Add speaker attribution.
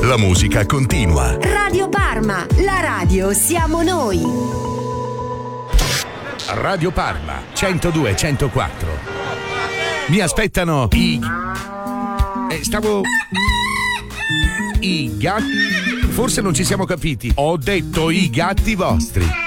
Speaker 1: La musica continua.
Speaker 2: Radio Parma, la radio siamo noi.
Speaker 1: Radio Parma 102-104. Mi aspettano i gatti. Forse non ci siamo capiti. Ho detto i gatti vostri.